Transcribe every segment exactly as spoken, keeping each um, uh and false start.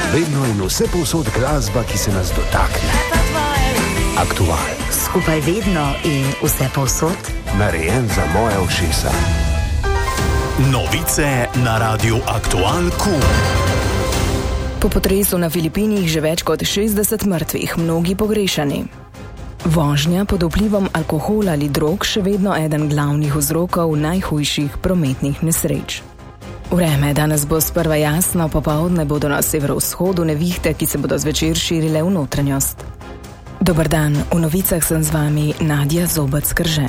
Vedno in vse povsod glasba, ki se nas dotakne. Aktual. Skupaj vedno in vse povsod. Narejen za moje ušesa. Novice na Radiu Aktual Q. Po potresu na Filipinih že več kot šestdeset mrtvih, mnogi pogrešani. Vožnja pod vplivom alkohola ali drog še vedno eden glavnih vzrokov najhujših prometnih nesreč. Vreme danes bo sprva jasno, popoldne bodo na severovzhodu nevihte, ki se bodo zvečer širile v notranjost. Dober dan, v novicah sem z vami Nadja Zobec-Krže.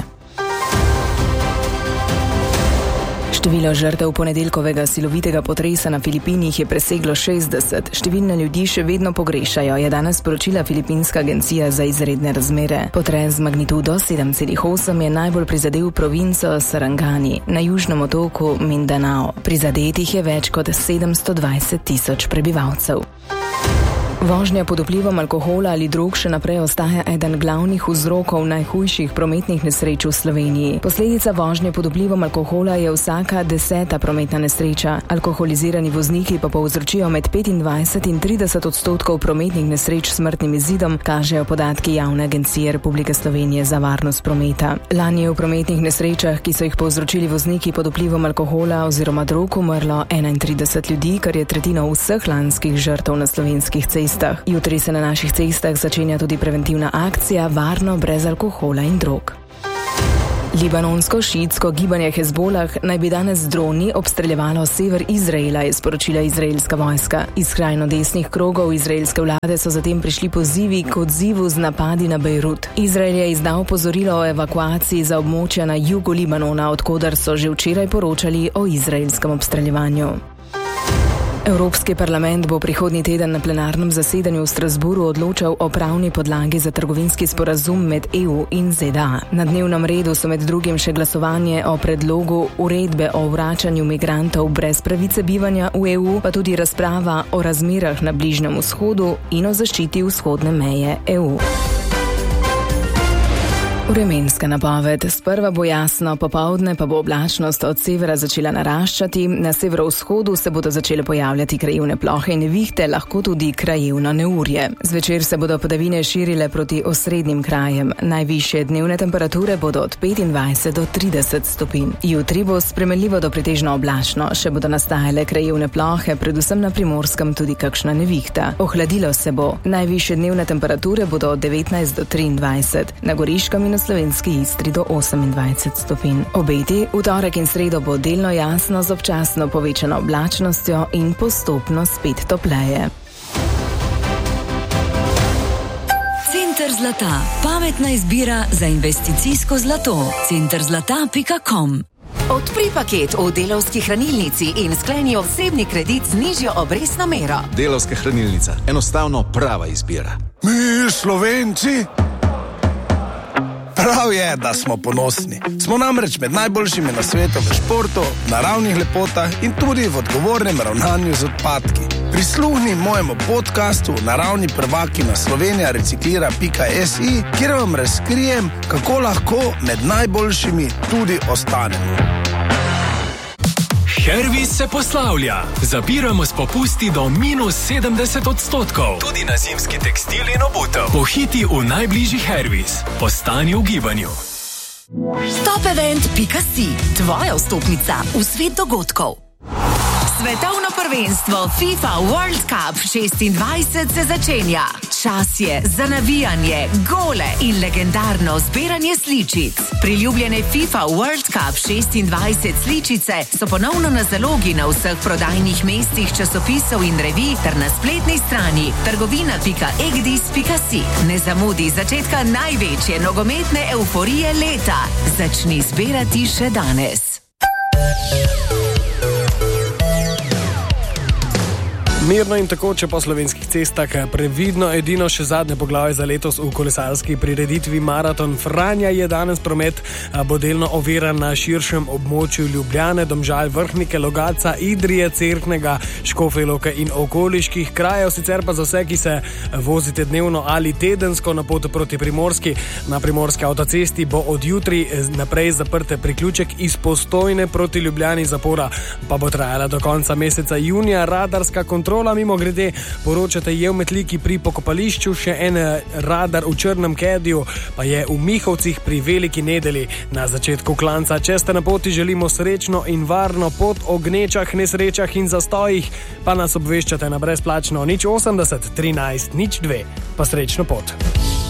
Število žrtev ponedeljkovega silovitega potresa na Filipinih je preseglo šestdeset. Številne ljudi še vedno pogrešajo, je danes sporočila Filipinska agencija za izredne razmere. Potres z magnitudo sedem celih osem je najbolj prizadel provinco Sarangani na južnem otoku Mindanao. Prizadetih je več kot sedemsto dvajset tisoč prebivalcev. Vožnja pod vplivom alkohola ali drog še naprej ostaja eden glavnih vzrokov najhujših prometnih nesreč v Sloveniji. Posledica vožnje pod vplivom alkohola je vsaka deseta prometna nesreča. Alkoholizirani vozniki pa povzročijo med petindvajset in trideset odstotkov prometnih nesreč s smrtnim izidom, kažejo podatki Javne agencije Republike Slovenije za varnost prometa. Lani je v prometnih nesrečah, ki so jih povzročili vozniki pod vplivom alkohola oziroma drog, umrlo enaintrideset ljudi, kar je tretjina vseh lanskih žrtev na slovenskih cestah. Jutri se na naših cestah začenja tudi preventivna akcija Varno brez alkohola in drog. Libanonsko-šiitsko gibanje Hezbolah naj bi danes z droni obstreljevalo sever Izraela, je sporočila izraelska vojska. Iz skrajno desnih krogov izraelske vlade so zatem prišli pozivi k odzivu z napadi na Bejrut. Izrael je izdal opozorilo o evakuaciji za območja na jugu Libanona, odkoder so že včeraj poročali o izraelskem obstreljevanju. Evropski parlament bo prihodnji teden na plenarnem zasedanju v Strasburu odločal o pravni podlagi za trgovinski sporazum med E U in Z D A. Na dnevnem redu so med drugim še glasovanje o predlogu uredbe o vračanju migrantov brez pravice bivanja v E U, pa tudi razprava o razmerah na Bližnjem vzhodu in o zaščiti vzhodne meje E U. Vremenska napoved. Sprva bo jasno, popoldne pa bo oblačnost od severa začela naraščati, na severovzhodu se bodo začele pojavljati krajevne plohe in nevihte, lahko tudi krajevno neurje. Zvečer se bodo padavine širile proti osrednjim krajem. Najvišje dnevne temperature bodo od petindvajset do trideset stopinj. Jutri bo spremenljivo do pretežno oblačno, še bodo nastajale krajevne plohe, predvsem na Primorskem tudi kakšna nevihta. Ohladilo se bo. Najvišje dnevne temperature bodo od devetnajst do triindvajset, na Goriškem in slovenski Istri do osemindvajset stopinj. Obeti v torek in sredo bo delno jasno z občasno povečano oblačnostjo in postopno spet topleje. Center zlata. Pametna izbira za investicijsko zlato. center zlata pika com. Odpri paket v Delavski hranilnici in skleni osebni kredit z nižjo obrestno mero. Delavska hranilnica. Enostavno prava izbira. Mi, Slovenci, prav je, da smo ponosni. Smo namreč med najboljšimi na svetu v športu, naravnih lepotah in tudi v odgovornem ravnanju z odpadki. Prisluhni mojemu podcastu Naravni prvaki na slovenija reciklira pika si, kjer vam razkrijem, kako lahko med najboljšimi tudi ostanemo. Hervis se poslavlja. Zapiramo s popusti do minus sedemdeset odstotkov. Tudi na zimski tekstil in obutev. Pohiti v najbližji Hervis. Postani v gibanju. Topevent pika si. Tvoja vstopnica v svet dogodkov. Svetovno prvenstvo FIFA World Cup šestindvajset se začenja. Čas je za navijanje, gole in legendarno zbiranje sličic. Priljubljene FIFA World Cup šestindvajset sličice so ponovno na zalogi na vseh prodajnih mestih časopisov in revij ter na spletni strani trgovina pika egdis pika si. Ne zamudi začetka največje nogometne euforije leta. Začni zbirati še danes. Mirno in tako, če po slovenskih cestah previdno, edino še zadnje poglavje za letos v kolesarski prireditvi Maraton Franja je danes promet bo delno oviran na širšem območju Ljubljane, Domžal, Vrhnike, Logatca, Idrije, Cerknega, Škofje Loke in okoliških krajev. Sicer pa za vse, ki se vozite dnevno ali tedensko na pot proti Primorski, na primorski avtocesti bo od jutri naprej zaprte priključek iz Postojne proti Ljubljani, zapora pa bo trajala do konca meseca junija. Radarska kontrola kontrola, mimo grede poročate je v Metliki pri pokopališču, še en radar v Črnem Kediju, pa je v Mihovcih pri Veliki Nedeli na začetku klanca. Če ste na poti, želimo srečno in varno pot, o gnečah, nesrečah in zastojih pa nas obveščate na brezplačno nič osemdeset, trinajst, nič dve. Pa srečno pot.